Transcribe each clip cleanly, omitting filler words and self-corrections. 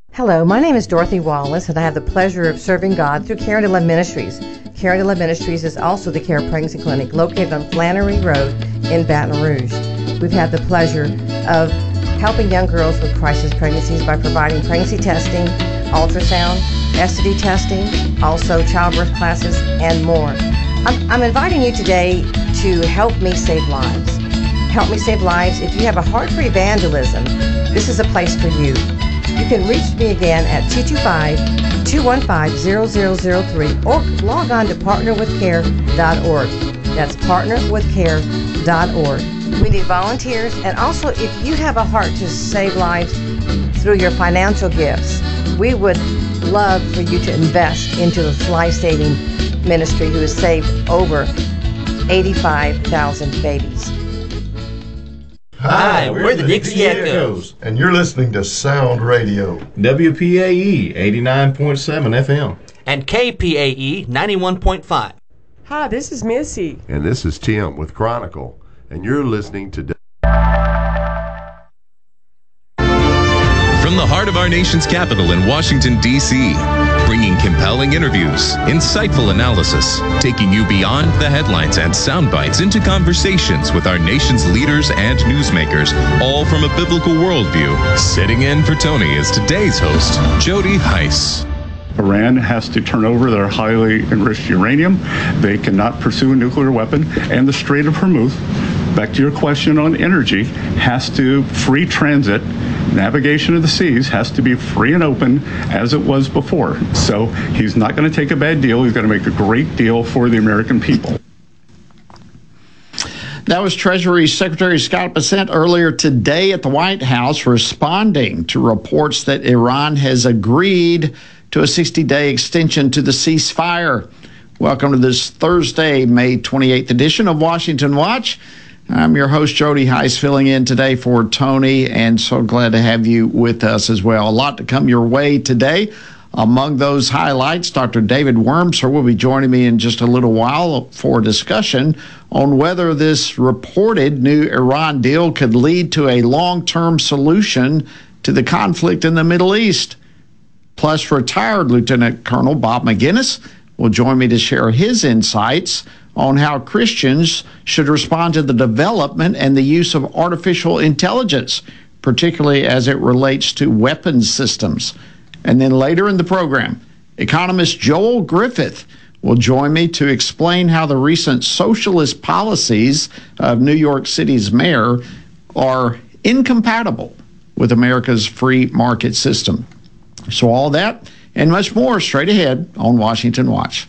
Hello, my name is Dorothy Wallace, and I have the pleasure of serving God through Care to Love Ministries. Care to Love Ministries is also the Care Pregnancy Clinic located on Flannery Road in Baton Rouge. We've had the pleasure of helping young girls with crisis pregnancies by providing pregnancy testing, ultrasound, STD testing, also childbirth classes, and more. I'm inviting you today to help me save lives. Help me save lives. If you have a heart for evangelism, this is a place for you. You can reach me again at 225-215-0003 or log on to partnerwithcare.org. That's partnerwithcare.org. We need volunteers, and also if you have a heart to save lives through your financial gifts, we would love for you to invest into this life-saving ministry who has saved over 85,000 babies. Hi, we're the Dixie Echoes. And you're listening to Sound Radio. WPAE 89.7 FM. And KPAE 91.5. Hi, this is Missy. And this is Tim with Chronicle. And you're listening to... From the heart of our nation's capital in Washington, D.C., bringing compelling interviews, insightful analysis, taking you beyond the headlines and sound bites into conversations with our nation's leaders and newsmakers, all from a biblical worldview. Sitting in for Tony is today's host, Jody Heiss. Iran has to turn over their highly enriched uranium. They cannot pursue a nuclear weapon. And the Strait of Hormuz, back to your question on energy, has to free transit. Navigation of the seas has to be free and open as it was before. So he's not going to take a bad deal. He's going to make a great deal for the American people. That was Treasury Secretary Scott Bessent earlier today at the White House responding to reports that Iran has agreed to a 60-day extension to the ceasefire. Welcome to this Thursday, May 28th edition of Washington Watch. I'm your host, Jody Heiss, filling in today for Tony, and so glad to have you with us as well. A lot to come your way today. Among those highlights, Dr. David Wormser will be joining me in just a little while for a discussion on whether this reported new Iran deal could lead to a long-term solution to the conflict in the Middle East. Plus, retired Lieutenant Colonel Bob Maginnis will join me to share his insights on how Christians should respond to the development and the use of artificial intelligence, particularly as it relates to weapons systems. And then later in the program, economist Joel Griffith will join me to explain how the recent socialist policies of New York City's mayor are incompatible with America's free market system. So all that and much more straight ahead on Washington Watch.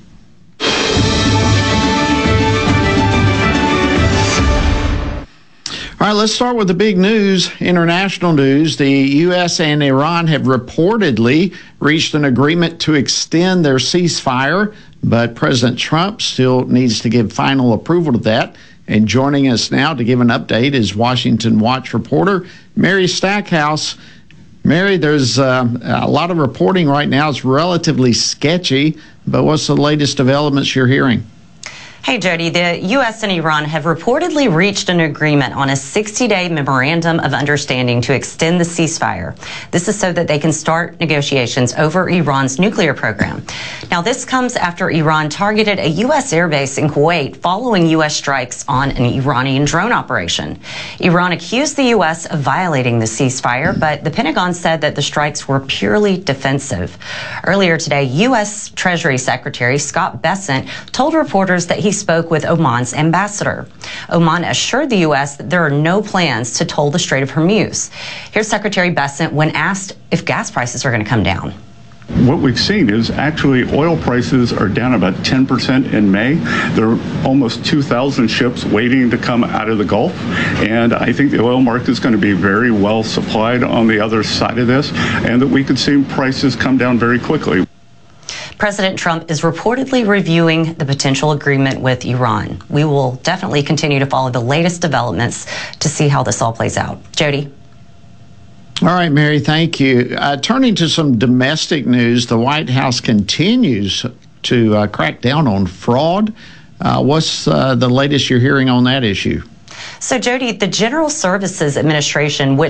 All right, let's start with the big news, international news. The U.S. and Iran have reportedly reached an agreement to extend their ceasefire, but President Trump still needs to give final approval to that. And joining us now to give an update is Washington Watch reporter Mary Stackhouse. Mary, there's a lot of reporting right now. It's relatively sketchy, but what's the latest developments you're hearing? Hey, Jody, the U.S. and Iran have reportedly reached an agreement on a 60-day memorandum of understanding to extend the ceasefire. This is so that they can start negotiations over Iran's nuclear program. Now, this comes after Iran targeted a U.S. airbase in Kuwait following U.S. strikes on an Iranian drone operation. Iran accused the U.S. of violating the ceasefire, but the Pentagon said that the strikes were purely defensive. Earlier today, U.S. Treasury Secretary Scott Bessent told reporters that he spoke with Oman's ambassador. Oman assured the U.S. that there are no plans to toll the Strait of Hormuz. Here's Secretary Bessent when asked if gas prices are going to come down. What we've seen is actually oil prices are down about 10% in May. There are almost 2,000 ships waiting to come out of the Gulf. And I think the oil market is going to be very well supplied on the other side of this, and that we could see prices come down very quickly. President Trump is reportedly reviewing the potential agreement with Iran. We will definitely continue to follow the latest developments to see how this all plays out. Jody? All right, Mary, thank you. Turning to some domestic news, the White House continues to crack down on fraud. What's the latest you're hearing on that issue? So, Jody, the General Services Administration, which